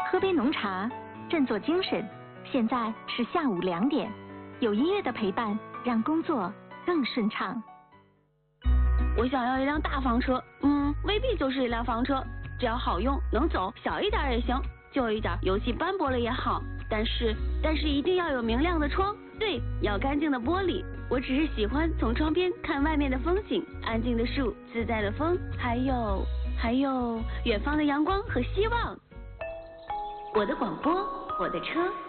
喝杯浓茶，振作精神。现在是下午2点，有音乐的陪伴，让工作更顺畅。 我想要一辆大房车，未必就是一辆房车，只要好用能走，小一点也行，旧一点油漆斑驳了也好。但是一定要有明亮的窗，对，要干净的玻璃。我只是喜欢从窗边看外面的风景，安静的树，自在的风，还有远方的阳光和希望。我的广播，我的车。